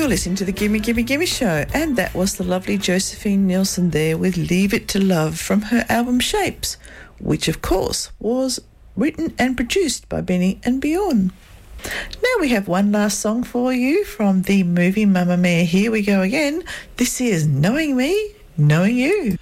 listening to the Gimme Gimme Gimme Show, and that was the lovely Josephine Nielsen there with Leave It to Love from her album Shapes, which of course was written and produced by Benny and Bjorn. Now we have one last song for you from the movie Mamma Mia. Here we go again. This is Knowing Me, Knowing You.